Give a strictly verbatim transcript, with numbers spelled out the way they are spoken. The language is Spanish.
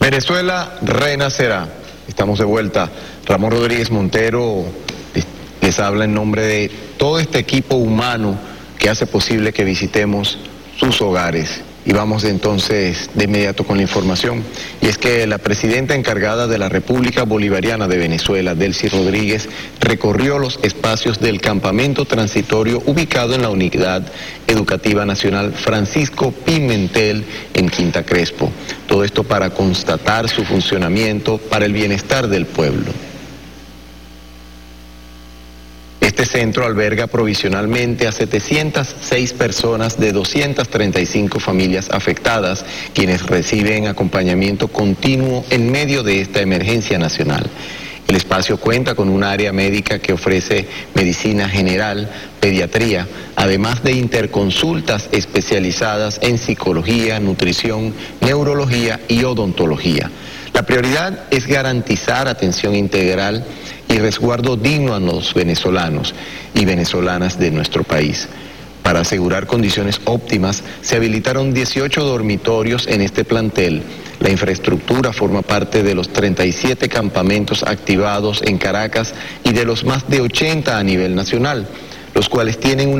Venezuela renacerá. Estamos de vuelta. Ramón Rodríguez Montero les habla en nombre de todo este equipo humano que hace posible que visitemos sus hogares. Y vamos entonces de inmediato con la información. Y es que la presidenta encargada de la República Bolivariana de Venezuela, Delcy Rodríguez, recorrió los espacios del campamento transitorio ubicado en la Unidad Educativa Nacional Francisco Pimentel en Quinta Crespo. Todo esto para constatar su funcionamiento para el bienestar del pueblo. Este centro alberga provisionalmente a setecientas seis personas de doscientas treinta y cinco familias afectadas, quienes reciben acompañamiento continuo en medio de esta emergencia nacional. El espacio cuenta con un área médica que ofrece medicina general, pediatría, además de interconsultas especializadas en psicología, nutrición, neurología y odontología. La prioridad es garantizar atención integral y resguardo digno a los venezolanos y venezolanas de nuestro país. Para asegurar condiciones óptimas, se habilitaron dieciocho dormitorios en este plantel. La infraestructura forma parte de los treinta y siete campamentos activados en Caracas y de los más de ochenta a nivel nacional, los cuales tienen una